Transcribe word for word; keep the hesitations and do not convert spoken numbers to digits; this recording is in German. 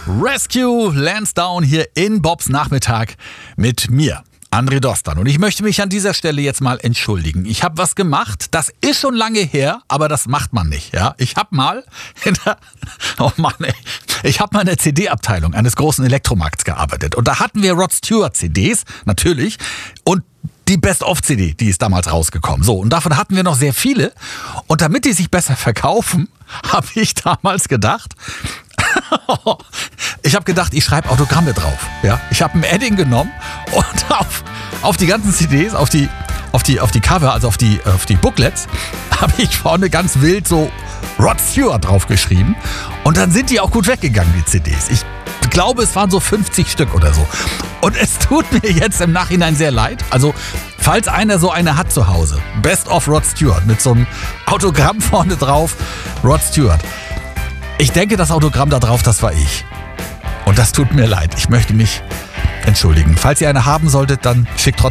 Rescue Lansdowne hier in Bobs Nachmittag mit mir, André Dostan. Und ich möchte mich an dieser Stelle jetzt mal entschuldigen. Ich habe was gemacht, das ist schon lange her, aber das macht man nicht. Ja, ich habe mal in der, oh Mann, ey, ich habe mal in der C D-Abteilung eines großen Elektromarkts gearbeitet. Und da hatten wir Rod Stewart C Ds, natürlich, und die Best-of-C D, die ist damals rausgekommen. So, und davon hatten wir noch sehr viele. Und damit die sich besser verkaufen, habe ich damals gedacht, ich habe gedacht, ich schreibe Autogramme drauf. Ja? Ich habe ein Edding genommen und auf, auf die ganzen C Ds, auf die, auf die, auf die Cover, also auf die, auf die Booklets, habe ich vorne ganz wild so Rod Stewart draufgeschrieben. Und dann sind die auch gut weggegangen, die C Ds. Ich glaube, es waren so fünfzig Stück oder so. Und es tut mir jetzt im Nachhinein sehr leid. Also, falls einer so eine hat zu Hause, Best of Rod Stewart mit so einem Autogramm vorne drauf, Rod Stewart. Ich denke, das Autogramm da drauf, das war ich. Und das tut mir leid. Ich möchte mich entschuldigen. Falls ihr eine haben solltet, dann schickt trotzdem